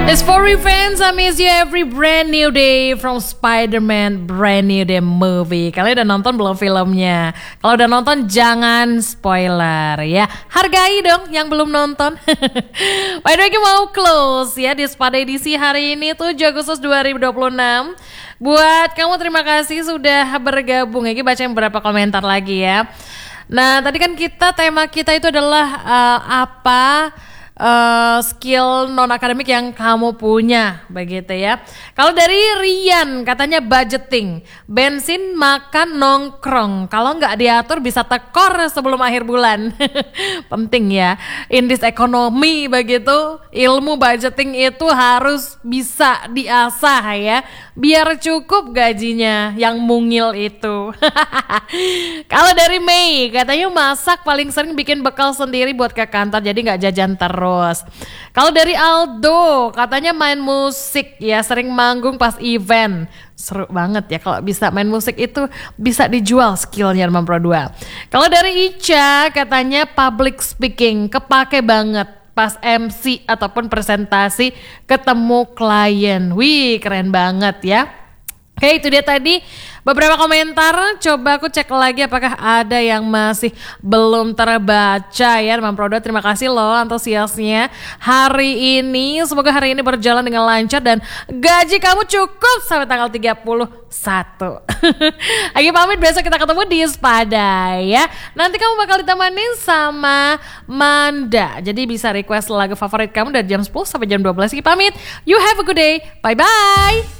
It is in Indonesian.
It's for revenge, I miss you every brand new day from Spider-Man brand new day movie. Kalian udah nonton belum filmnya? Kalau udah nonton jangan spoiler ya. Hargai dong yang belum nonton. By the way, kita mau close ya di Spada edisi hari ini tuh Agustus 2026. Buat kamu terima kasih sudah bergabung. Kita baca beberapa komentar lagi ya. Nah, tadi kan tema kita itu adalah skill non akademik yang kamu punya, begitu ya. Kalau dari Rian katanya budgeting, bensin, makan, nongkrong. Kalau nggak diatur bisa tekor sebelum akhir bulan. Penting ya. In this economy begitu, ilmu budgeting itu harus bisa diasah ya. Biar cukup gajinya yang mungil itu. Kalau dari Mei katanya masak paling sering bikin bekal sendiri buat ke kantor jadi nggak jajan terus. Kalau dari Aldo katanya main musik ya, sering manggung pas event. Seru banget ya kalau bisa main musik itu, bisa dijual skillnya teman Pro 2. Kalau dari Ica katanya public speaking kepake banget pas MC ataupun presentasi ketemu klien. Wih, keren banget ya. Oke, itu dia tadi beberapa komentar. Coba aku cek lagi apakah ada yang masih belum terbaca ya teman Pro 2. Terima kasih loh antusiasnya hari ini. Semoga hari ini berjalan dengan lancar dan gaji kamu cukup sampai tanggal 31. Lagi pamit, besok kita ketemu di Spada ya. Nanti kamu bakal ditemani sama Manda. Jadi bisa request lagu favorit kamu dari jam 10 sampai jam 12. Lagi pamit. You have a good day. Bye bye.